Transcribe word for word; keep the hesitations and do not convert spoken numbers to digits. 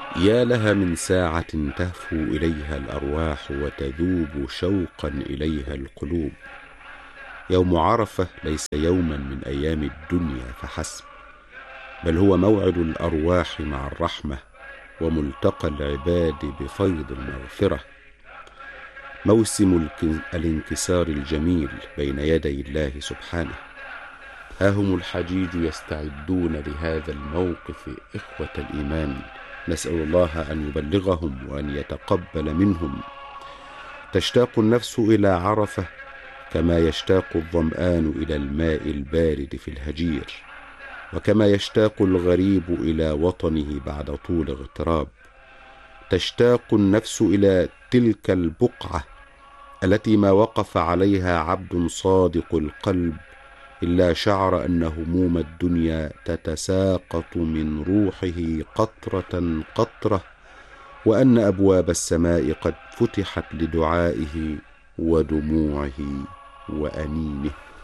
يا لها من ساعة تهفو إليها الأرواح وتذوب شوقا إليها القلوب. يوم عرفة ليس يوما من أيام الدنيا فحسب، بل هو موعد الأرواح مع الرحمة وملتقى العباد بفيض المغفرة، موسم الانكسار الجميل بين يدي الله سبحانه. ها هم الحجيج يستعدون لهذا الموقف إخوة الإيمان، نسأل الله أن يبلغهم وأن يتقبل منهم. تشتاق النفس إلى عرفة كما يشتاق الظمآن إلى الماء البارد في الهجير، وكما يشتاق الغريب إلى وطنه بعد طول اغتراب. تشتاق النفس إلى تلك البقعة التي ما وقف عليها عبد صادق القلب إلا شعر أن هموم الدنيا تتساقط من روحه قطرة قطرة، وأن أبواب السماء قد فتحت لدعائه ودموعه وأنينه.